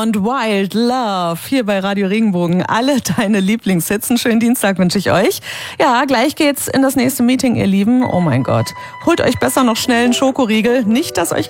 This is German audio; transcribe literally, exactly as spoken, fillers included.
und Wild Love hier bei Radio Regenbogen. Alle deine Lieblingshits. Einen schönen Dienstag wünsche ich euch. Ja, gleich geht's in das nächste Meeting, ihr Lieben. Oh mein Gott. Holt euch besser noch schnell einen Schokoriegel. Nicht, dass euch